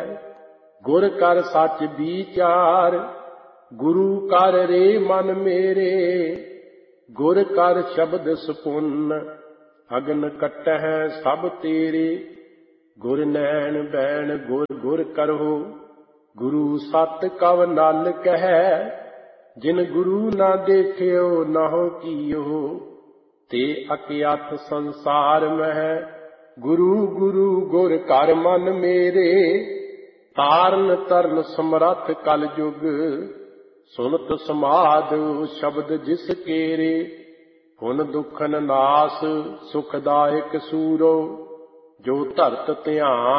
ਗੁਰ ਕਰ ਸੱਚ ਵਿਚਾਰ। ਗੁਰੂ ਕਰ ਰੇ ਮਨ ਮੇਰੇ, ਗੁਰ ਕਰ ਸ਼ਬਦ ਸਪੁੰਨ। ਅਗਨ ਕੱਟਹਿ ਸਭ ਤੇਰੇ, ਗੁਰ ਨੈਣ ਬੈਣ ਗੁਰ ਗੁਰ ਕਰਹੁ। ਗੁਰੂ ਸਤ ਕਵ ਨਲ ਕਹਿ, ਜਿਨ ਗੁਰੂ ਨਾ ਦੇਖਿਓ ਨਾਹੁ ਕੀਓ। ਤੇ ਅਕਿਆਥ ਸੰਸਾਰ ਮਹਿ, ਗੁਰੂ ਗੁਰੂ ਗੁਰ ਕਰ ਮਨ ਮੇਰੇ। ਤਾਰਨ ਤਰਨ ਸਮਰੱਥ ਕਲ ਜੁਗ, ਸੁਨਤ ਸਮਾਧ ਸ਼ਬਦ ਜਿਸ ਕੇਰੇ। ਹੁਨ ਦੁਖਨ ਨਾਸ ਸੁਖਦਾਇਕ ਸੂਰੋ, ਜੋ ਧਰਤ ਧਿਆਨ